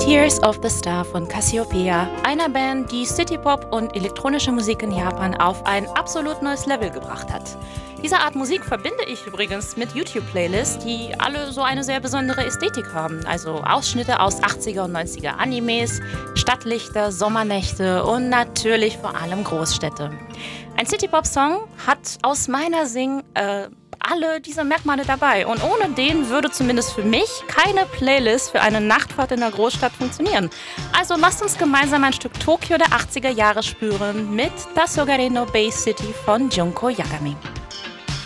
Tears of the Star von Cassiopeia, einer Band, die Citypop und elektronische Musik in Japan auf ein absolut neues Level gebracht hat. Diese Art Musik verbinde ich übrigens mit YouTube-Playlists, die alle so eine sehr besondere Ästhetik haben. Also Ausschnitte aus 80er und 90er Animes, Stadtlichter, Sommernächte und natürlich vor allem Großstädte. Ein Citypop-Song hat aus meiner Sicht alle diese Merkmale dabei. Und ohne den würde zumindest für mich keine Playlist für eine Nachtfahrt in der Großstadt funktionieren. Also lasst uns gemeinsam ein Stück Tokio der 80er Jahre spüren mit Tasogare no Bay City von Junko Yagami.